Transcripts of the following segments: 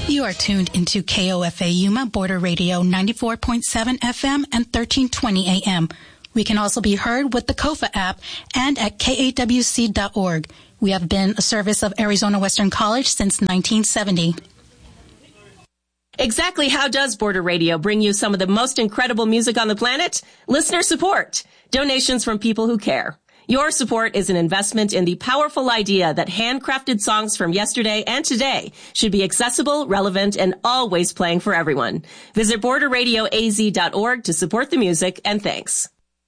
You are tuned into KOFA Yuma Border Radio 94.7 FM and 1320 AM. We can also be heard with the KOFA app and at KAWC.org. We have been a service of Arizona Western College since 1970. Exactly how does Border Radio bring you some of the most incredible music on the planet? Listener support. Donations from people who care. Your support is an investment in the powerful idea that handcrafted songs from yesterday and today should be accessible, relevant, and always playing for everyone. Visit borderradioaz.org to support the music, and thanks.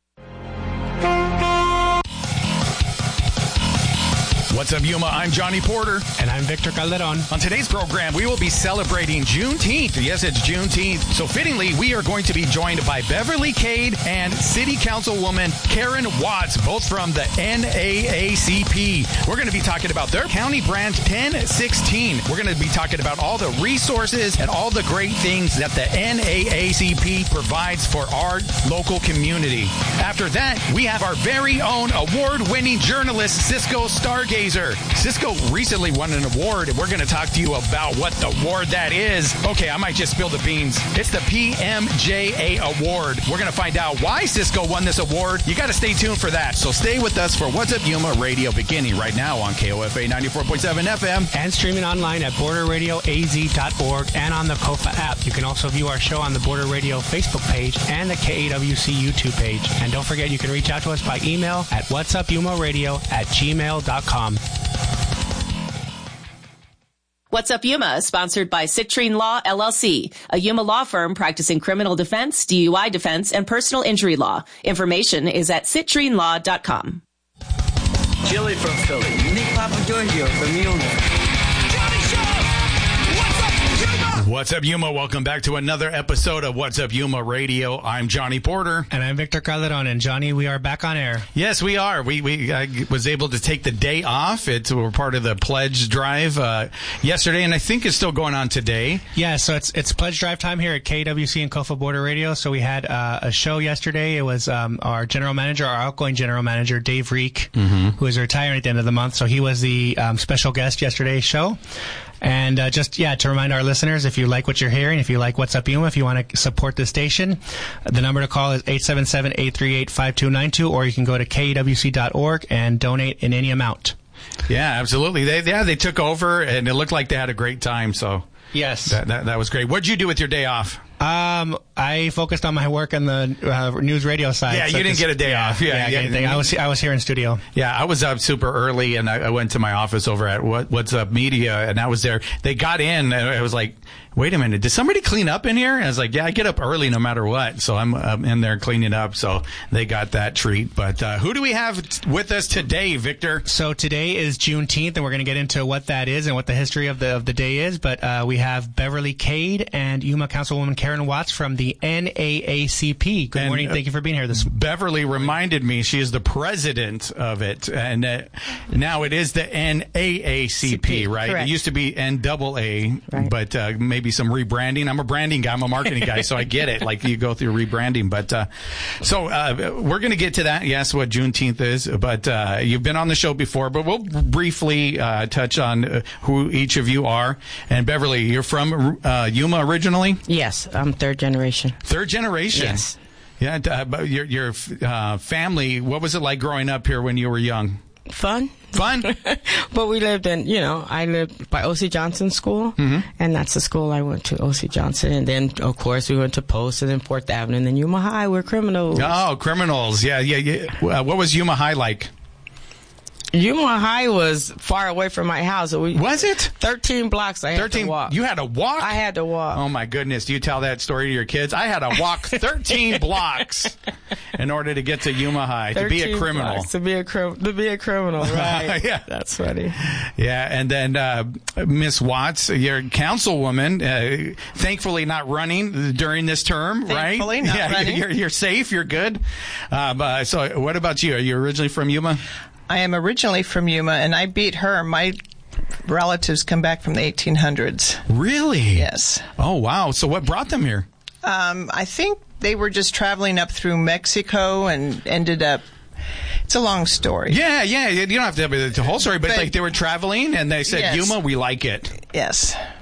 What's up, Yuma? I'm Johnny Porter. And I'm Victor Calderon. On today's program, we will be celebrating Juneteenth. Yes, it's Juneteenth. So fittingly, we are going to be joined by Beverly Cade and City Councilwoman Karen Watts, both from the NAACP. We're going to be talking about their County Branch 1016. We're going to be talking about all the resources and all the great things that the NAACP provides for our local community. After that, we have our very own award-winning journalist, Cisco Stargazer. Cisco recently won an award, and we're going to talk to you about what the award that is. Okay, I might just spill the beans. It's the PMJA Award. We're going to find out why Cisco won this award. You got to stay tuned for that. So stay with us for What's Up Yuma Radio, beginning right now on KOFA 94.7 FM. And streaming online at borderradioaz.org and on the KOFA app. You can also view our show on the Border Radio Facebook page and the KAWC YouTube page. And don't forget, you can reach out to us by email at whatsupyumaradio@gmail.com. What's Up Yuma is sponsored by Citrine Law, LLC, a Yuma law firm practicing criminal defense, DUI defense, and personal injury law. Information is at citrinelaw.com. Jilly from Philly. Nick Papagiorgio from Yuma. What's up, Yuma? Welcome back to another episode of What's Up Yuma Radio. I'm Johnny Porter. And I'm Victor Calderon. And Johnny, we are back on air. Yes, we are. I was able to take the day off. We're part of the pledge drive yesterday, and I think it's still going on today. Yeah, so it's pledge drive time here at KWC and KOFA Border Radio. So we had a show yesterday. It was our general manager, our outgoing general manager, Dave Reek, who is retiring at the end of the month. So he was the special guest yesterday's show. And to remind our listeners, if you like what you're hearing, if you like What's Up Yuma, if you want to support the station, the number to call is 877-838-5292, or you can go to KWC.org and donate in any amount. Yeah, absolutely. They took over, and it looked like they had a great time. So yes, that was great. What did you do with your day off? I focused on my work on the news radio side. Yeah, so you didn't get a day off. Yeah. I was here in studio. Yeah, I was up super early, and I went to my office over at What's Up Media, and I was there. They got in, and I was like, wait a minute, did somebody clean up in here? And I was like, yeah, I get up early no matter what. So I'm in there cleaning up. So they got that treat. But who do we have with us today, Victor? So today is Juneteenth, and we're going to get into what that is and what the history of the day is. But we have Beverly Cade and Yuma Councilwoman Karen Watts from the NAACP. Good morning. Thank you for being here this morning. Beverly reminded me she is the president of it. And now it is the NAACP, right? Correct. It used to be NAA, right. But maybe some rebranding. I'm a branding guy. I'm a marketing guy, so I get it. Like you go through rebranding. But so we're going to get to that. Yes, what Juneteenth is. But you've been on the show before, but we'll briefly touch on who each of you are. And Beverly, you're from Yuma originally? Yes, I'm third generation. Third generation? Yes. Yeah, but your family, what was it like growing up here when you were young? Fun. But we lived in, I lived by O.C. Johnson School, and that's the school I went to, O.C. Johnson. And then, of course, we went to Post and then 4th Avenue, and then Yuma High. We're criminals. Oh, criminals. Yeah. What was Yuma High like? Yuma High was far away from my house. Was it? 13 blocks I had to walk. You had to walk? I had to walk. Oh, my goodness. Do you tell that story to your kids? I had to walk 13 blocks in order to get to Yuma High, to be a criminal. To be a criminal, right. Yeah. That's funny. Yeah, and then Miss Watts, your councilwoman, thankfully not running during this term, right? Thankfully not running. You're safe, you're good. So what about you? Are you originally from Yuma? I am originally from Yuma, and I beat her. My relatives come back from the 1800s. Really? Yes. Oh, wow. So what brought them here? I think they were just traveling up through Mexico and ended up... It's a long story. Yeah. You don't have to have the whole story, but like they were traveling, and they said, yes. Yuma, we like it. Yes.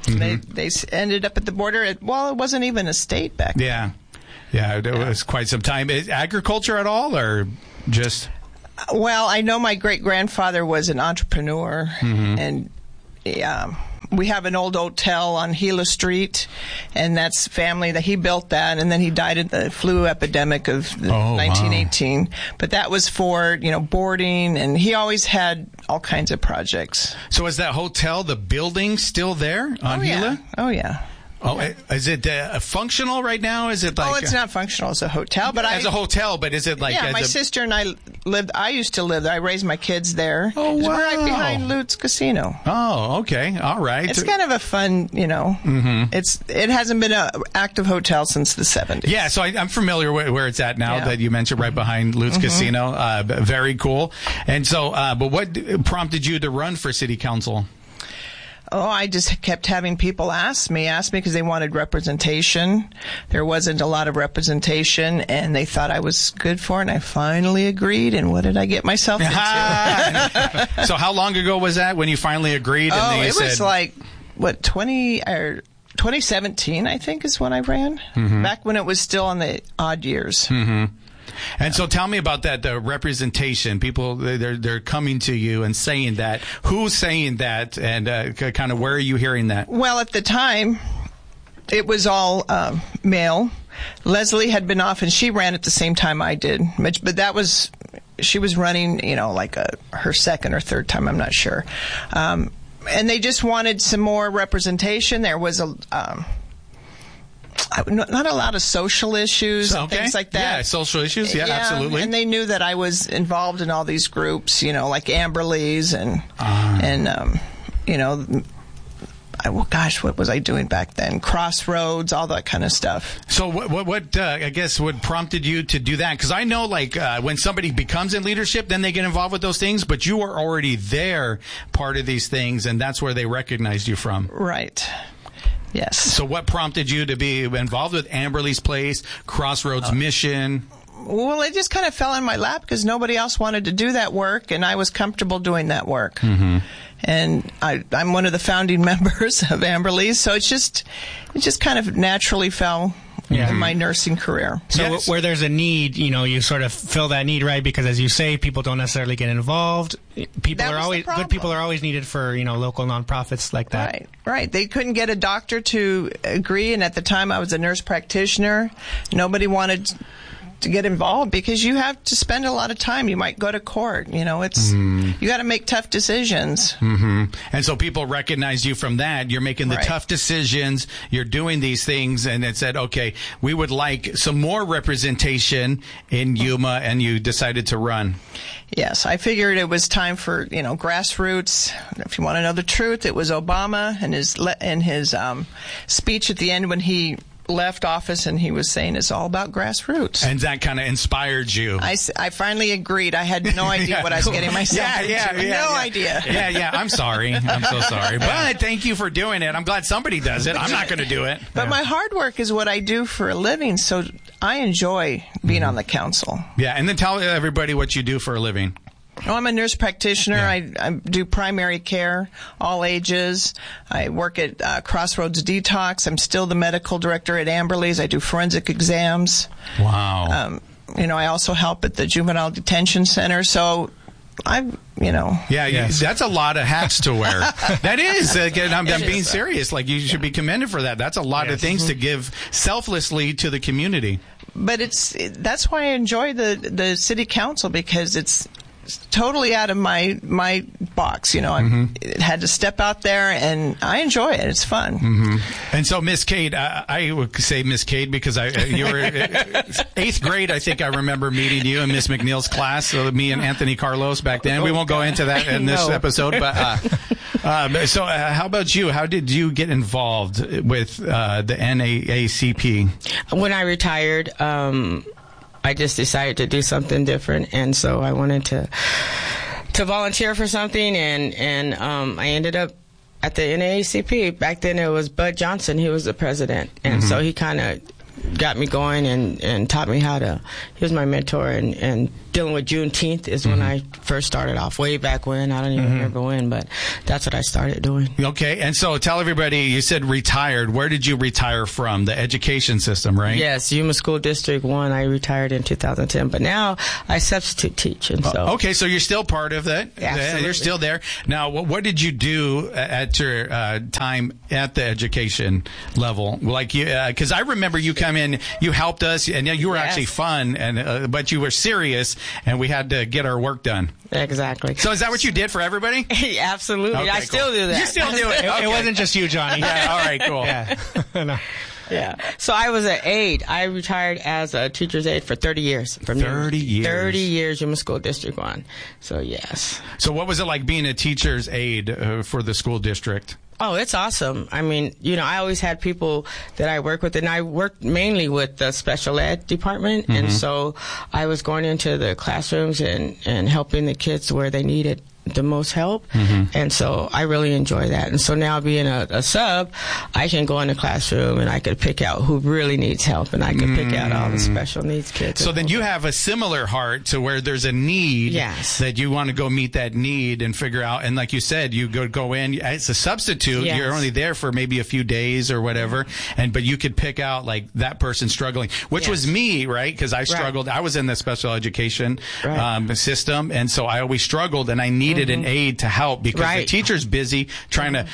They ended up at the border. It wasn't even a state back then. Yeah, it was quite some time. Is agriculture at all, or just? Well, I know my great-grandfather was an entrepreneur, and we have an old hotel on Gila Street, and that's family that he built that, and then he died in the flu epidemic of 1918. Wow. But that was for, boarding, and he always had all kinds of projects. So is that hotel, the building, still there on Gila? Oh, yeah. Oh, is it functional right now? Is it like? Oh, it's not functional as a hotel, but as a hotel. But is it like? Yeah, my sister and I lived. I used to live there. I raised my kids there. Oh, wow! We're right behind Lutz Casino. Oh, okay, all right. It's kind of a fun, It hasn't been an active hotel since the 70s. Yeah, so I'm familiar with where it's at now. That you mentioned right behind Lutz Casino. Very cool. And so, but what prompted you to run for city council? Oh, I just kept having people ask me because they wanted representation. There wasn't a lot of representation, and they thought I was good for it, and I finally agreed, and what did I get myself into? So how long ago was that when you finally agreed? And it was like, 2017, I think, is when I ran, back when it was still on the odd years. And so tell me about that, the representation. People, they're coming to you and saying that. Who's saying that, and kind of where are you hearing that? Well, at the time, it was all male. Leslie had been off, and she ran at the same time I did. But she was running, like her second or third time, I'm not sure. And they just wanted some more representation. There was not a lot of social issues, things like that. Yeah, social issues. Yeah, absolutely. And they knew that I was involved in all these groups, like Amberleys what was I doing back then? Crossroads, all that kind of stuff. So what I guess what prompted you to do that? Because I know when somebody becomes in leadership, then they get involved with those things, but you were already there, part of these things, and that's where they recognized you from. Right. Yes. So what prompted you to be involved with Amberley's Place, Crossroads Mission? Well, it just kind of fell in my lap because nobody else wanted to do that work, and I was comfortable doing that work. And I'm one of the founding members of Amberley's, so it just kind of naturally fell in my nursing career. So where there's a need, you sort of fill that need, right? Because as you say, people don't necessarily get involved. Good people are always needed for, local nonprofits like that. Right. They couldn't get a doctor to agree, and at the time I was a nurse practitioner. Nobody wanted to get involved because you have to spend a lot of time. You might go to court. You got to make tough decisions. And so people recognize you from that. You're making the tough decisions. You're doing these things, and it said, okay, we would like some more representation in Yuma, and you decided to run. Yes, I figured it was time for grassroots. If you want to know the truth, it was Obama and his speech at the end when he left office, and he was saying it's all about grassroots. And that kind of inspired you. I finally agreed. I had no idea what I was getting myself into. No idea. Yeah. I'm sorry. I'm so sorry. But thank you for doing it. I'm glad somebody does it. I'm not going to do it. But my hard work is what I do for a living, so I enjoy being on the council. Yeah, and then tell everybody what you do for a living. Oh, I'm a nurse practitioner. Yeah. I do primary care, all ages. I work at Crossroads Detox. I'm still the medical director at Amberley's. I do forensic exams. Wow. I also help at the Juvenile Detention Center. So that's a lot of hats to wear. That is. Again, I'm being serious. Like, you should be commended for that. That's a lot of things to give selflessly to the community. But that's why I enjoy the city council, because it's totally out of my box. I had to step out there, and I enjoy it. It's fun. And so, Miss Cade, I would say Miss Cade because you were 8th grade. I think I remember meeting you in Miss McNeil's class. So me and Anthony Carlos back then. We won't go into that in this episode. But so, how about you? How did you get involved with the NAACP? When I retired, I just decided to do something different, and so I wanted to volunteer for something, and I ended up at the NAACP. Back then it was Bud Johnson. He was the president, and so he kind of got me going and taught me how to. He was my mentor, and dealing with Juneteenth is when I first started off, way back when. I don't even remember when, but that's what I started doing. Okay, and so tell everybody, you said retired. Where did you retire from? The education system, right? Yes, Yuma School District 1. I retired in 2010, but now I substitute teach. And so. Okay, so you're still part of that. Absolutely. You're still there. Now, what did you do at your time at the education level? Like, because I remember you come in, you helped us, and you were actually fun, and but you were serious, and we had to get our work done. Exactly. So is that what you did for everybody? Absolutely. Okay, I still do that. You still do it. Okay. It wasn't just you, Johnny. Yeah, all right, cool. Yeah. No. Yeah. So I was an aide. I retired as a teacher's aide for 30 years. 30 years. 30 years, Yuma School District 1. So, yes. So what was it like being a teacher's aide for the school district? Oh, it's awesome. I mean, I always had people that I work with, and I worked mainly with the special ed department. And so I was going into the classrooms and helping the kids where they needed the most help. And so I really enjoy that. And so now being a sub, I can go in the classroom and I could pick out who really needs help, and I could pick out all the special needs kids. So then you have a similar heart to where there's a need that you want to go meet that need and figure out. And like you said, you go in as a substitute. You're only there for maybe a few days or whatever, but you could pick out like that person struggling, which was me, right? Because I struggled. I was in the special education system, and so I always struggled, and I needed an aide to help because the teacher's busy trying to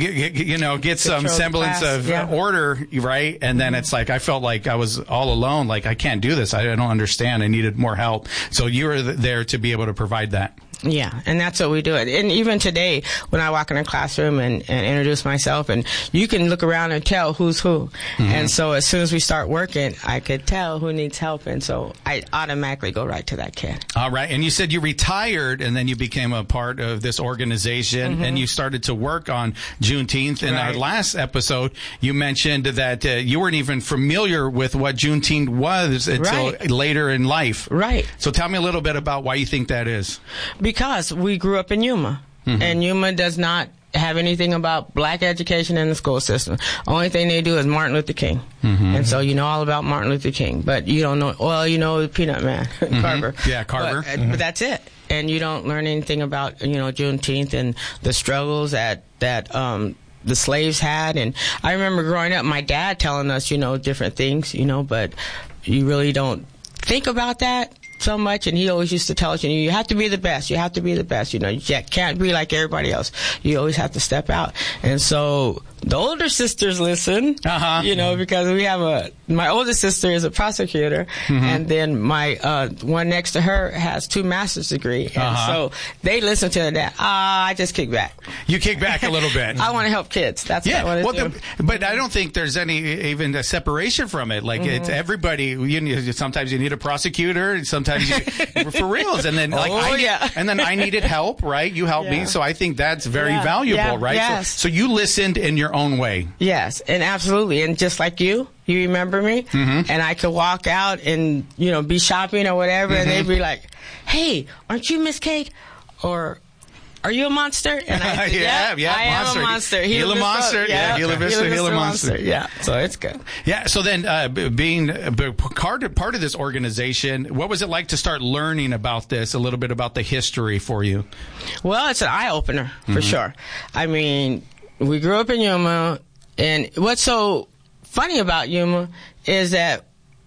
get some semblance of order, right? And then it's like I felt like I was all alone, like I can't do this, I don't understand, I needed more help. So you were there to be able to provide that. Yeah, and that's what we do. And even today, when I walk in a classroom and introduce myself, and you can look around and tell who's who. And so as soon as we start working, I could tell who needs help, and so I automatically go right to that kid. All right, and you said you retired, and then you became a part of this organization, and you started to work on Juneteenth. In our last episode, you mentioned that you weren't even familiar with what Juneteenth was until later in life. Right. So tell me a little bit about why you think that is. Because we grew up in Yuma, and Yuma does not have anything about black education in the school system. Only thing they do is Martin Luther King. And so you know all about Martin Luther King, but you don't know, well, you know the Peanut Man, Carver. Yeah, Carver. But that's it. And you don't learn anything about, Juneteenth and the struggles that the slaves had. And I remember growing up, my dad telling us, different things, but you really don't think about that so much. And he always used to tell us, you have to be the best. You have to be the best. You can't be like everybody else. You always have to step out. And so the older sisters listen, because we have my oldest sister is a prosecutor, and then my one next to her has 2 master's degree, and so they listen to that. I just kick back. You kick back a little bit. I want to help kids. That's what I want to do. But I don't think there's even a separation from it. Like it's everybody. Sometimes you need a prosecutor, sometimes for reals, and then and then I needed help, right? You helped me, so I think that's very valuable, right? Yes. So you listened in your own way. Yes, and absolutely. And just like you remember me, and I could walk out and, be shopping or whatever, and they'd be like, hey, aren't you Miss Cake? Or, are you a monster? And I said, I am a monster. Gila Monster. Yeah, Gila Vista, Gila Monster. Yeah, so it's good. Yeah, so then being part of this organization, what was it like to start learning about this, a little bit about the history for you? Well, it's an eye-opener, for sure. I mean, we grew up in Yuma, and what's so funny about Yuma is that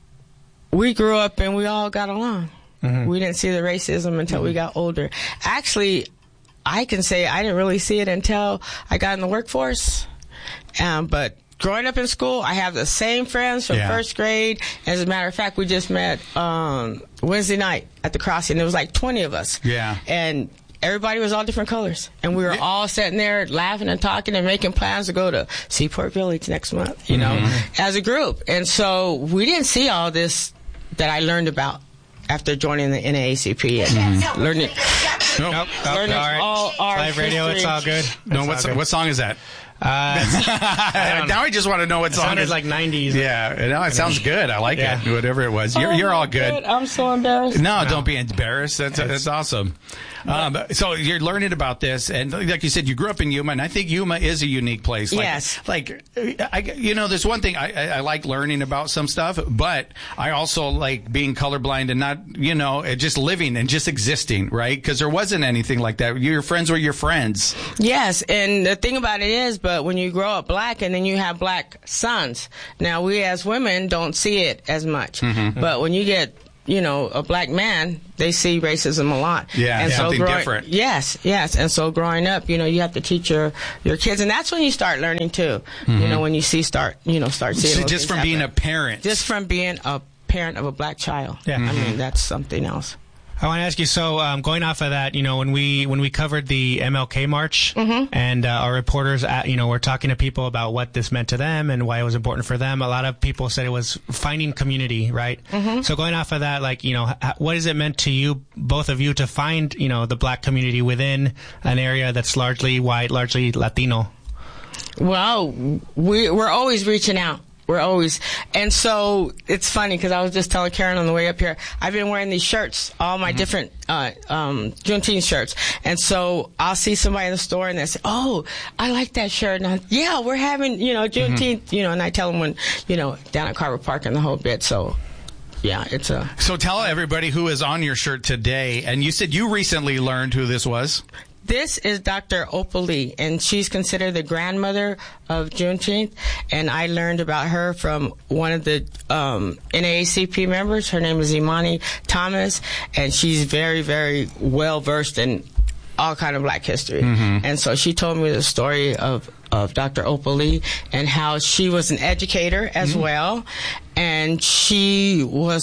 we grew up and we all got along. We didn't see the racism until we got older. Actually, I can say I didn't really see it until I got in the workforce. But growing up in school, I have the same friends from first grade. As a matter of fact, we just met Wednesday night at the Crossing. There was like 20 of us. Yeah. And everybody was all different colors. And we were all sitting there laughing and talking and making plans to go to Seaport Village next month, as a group. And so we didn't see all this that I learned about after joining the NAACP and learning all right. all our live radio. history. It's all good. What song is that? Now I just want to know what song it is. Like 90s. Yeah, no, it sounds good. I like it. Whatever it was, you're all good. I'm so embarrassed. No, don't be embarrassed. That's awesome. So you're learning about this, and like you said, you grew up in Yuma, and I think Yuma is a unique place. Yes. There's one thing I like learning about some stuff, but I also like being colorblind and not, just living and just existing, right? Because there wasn't anything like that. Your friends were your friends. Yes, and the thing about it is, but when you grow up black and then you have black sons, now we as women don't see it as much. Mm-hmm. But when you get, a black man, they see racism a lot. Yeah, and something different. Yes. And so growing up, you have to teach your kids, and that's when you start learning too. Mm-hmm. When you start seeing. Just from being a parent. Just from being a parent of a black child. Yeah. I mean, that's something else. I want to ask you, so going off of that, when we covered the MLK March, mm-hmm. and our reporters, were talking to people about what this meant to them and why it was important for them, a lot of people said it was finding community, right? Mm-hmm. So going off of that, what has it meant to you, both of you, to find, the black community within an area that's largely white, largely Latino? Well, we're always reaching out. And so it's funny because I was just telling Karen on the way up here, I've been wearing these shirts, all my mm-hmm. different Juneteenth shirts. And so I'll see somebody in the store and they say, oh, I like that shirt. And we're having, Juneteenth, mm-hmm. And I tell them when, down at Carver Park and the whole bit. So yeah, it's a... So tell everybody who is on your shirt today. And you said you recently learned who this was. This is Dr. Opal Lee, and she's considered the grandmother of Juneteenth, and I learned about her from one of the NAACP members. Her name is Imani Thomas, and she's very, very well-versed in all kind of black history. Mm-hmm. And so she told me the story of Dr. Opal Lee and how she was an educator as mm-hmm. well, and she'd walk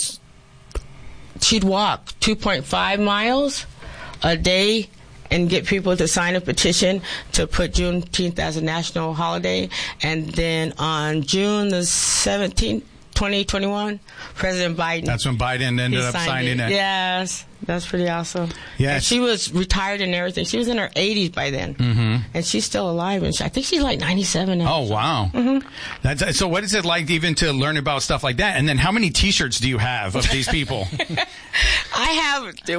2.5 miles a day and get people to sign a petition to put Juneteenth as a national holiday. And then on June the 17th, 2021, President Biden... That's when Biden ended up signing it. Yes. That's pretty awesome. Yeah, she was retired and everything. She was in her 80s by then, mm-hmm. and she's still alive. And I think she's like 97 now. Oh wow! Mm-hmm. So what is it like even to learn about stuff like that? And then how many T-shirts do you have of these people? I have a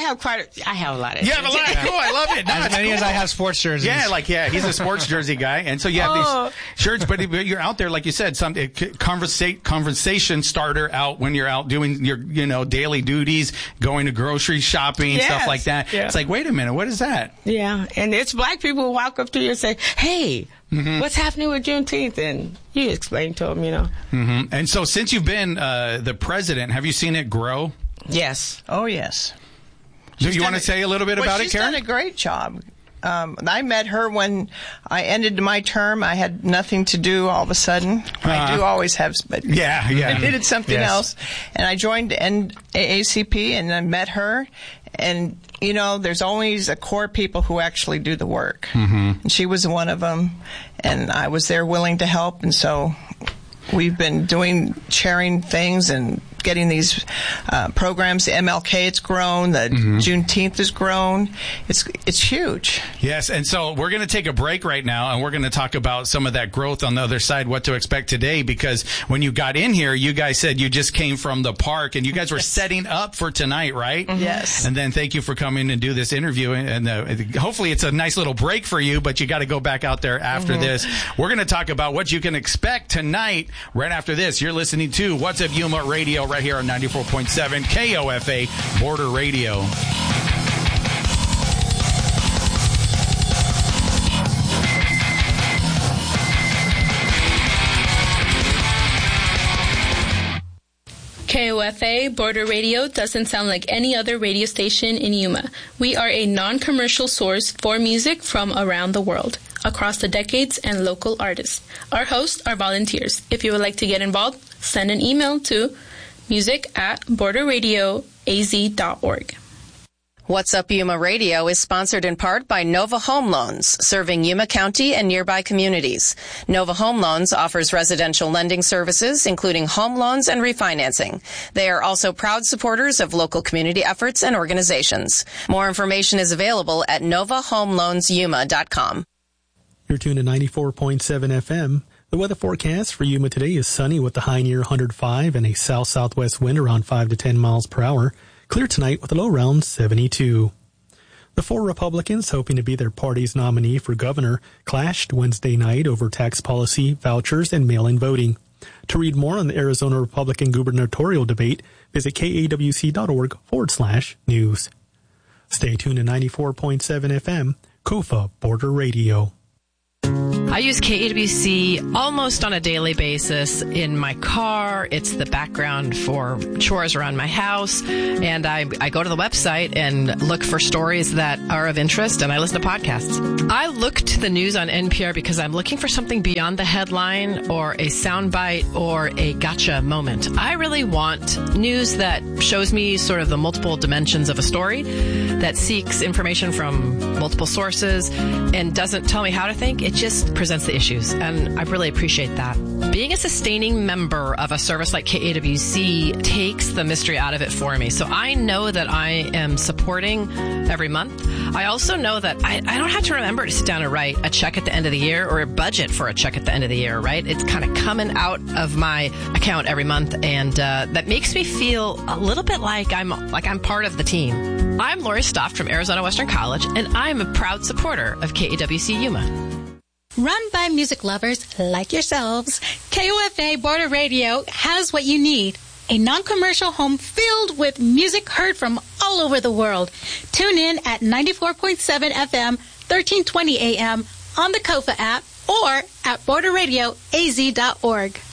lot of. You have a lot. Cool. I love it. As many as I have sports jerseys. Yeah, he's a sports jersey guy, and so you have these shirts. But you're out there, like you said, some conversation starter out when you're out doing your daily duties, going to grocery shopping, yes. stuff like that. Yeah. It's like, wait a minute, what is that? Yeah, and it's black people who walk up to you and say, hey, mm-hmm. what's happening with Juneteenth? And you explain to them, Mm-hmm. And so since you've been the president, have you seen it grow? Yes. Oh, yes. Do you want to say a little bit about it, Karen? She's done a great job. I met her when I ended my term. I had nothing to do all of a sudden. I do always have, but I did something else. And I joined NAACP and I met her. And, there's always a core people who actually do the work. Mm-hmm. And she was one of them. And I was there willing to help. And so we've been sharing things and getting these programs. The MLK, it's grown. The mm-hmm. Juneteenth has grown. It's huge. Yes, and so we're going to take a break right now, and we're going to talk about some of that growth on the other side, what to expect today, because when you got in here, you guys said you just came from the park, and you guys were setting up for tonight, right? Mm-hmm. Yes. And then thank you for coming and do this interview, and hopefully it's a nice little break for you, but you got to go back out there after mm-hmm. this. We're going to talk about what you can expect tonight right after this. You're listening to What's Up Yuma Radio right here on 94.7 KOFA Border Radio. KOFA Border Radio doesn't sound like any other radio station in Yuma. We are a non-commercial source for music from around the world, across the decades, and local artists. Our hosts are volunteers. If you would like to get involved, send an email to music@borderradioaz.org. What's Up Yuma Radio is sponsored in part by Nova Home Loans, serving Yuma County and nearby communities. Nova Home Loans offers residential lending services, including home loans and refinancing. They are also proud supporters of local community efforts and organizations. More information is available at novahomeloansyuma.com. You're tuned to 94.7 FM. The weather forecast for Yuma today is sunny with a high near 105 and a south-southwest wind around 5 to 10 miles per hour. Clear tonight with a low around 72. The 4 Republicans hoping to be their party's nominee for governor clashed Wednesday night over tax policy, vouchers, and mail-in voting. To read more on the Arizona Republican gubernatorial debate, visit kawc.org/news. Stay tuned to 94.7 FM, KOFA Border Radio. I use KAWC almost on a daily basis in my car. It's the background for chores around my house. And I go to the website and look for stories that are of interest, and I listen to podcasts. I look to the news on NPR because I'm looking for something beyond the headline or a soundbite or a gotcha moment. I really want news that shows me sort of the multiple dimensions of a story, that seeks information from multiple sources and doesn't tell me how to think. It just presents the issues, and I really appreciate that. Being a sustaining member of a service like KAWC takes the mystery out of it for me. So I know that I am supporting every month. I also know that I don't have to remember to sit down and write a check at the end of the year or a budget for a check at the end of the year, right? It's kind of coming out of my account every month, and that makes me feel a little bit like I'm part of the team. I'm Lori Stoft from Arizona Western College, and I'm a proud supporter of KAWC Yuma. Run by music lovers like yourselves, KOFA Border Radio has what you need. A non-commercial home filled with music heard from all over the world. Tune in at 94.7 FM, 1320 AM on the KOFA app or at borderradioaz.org.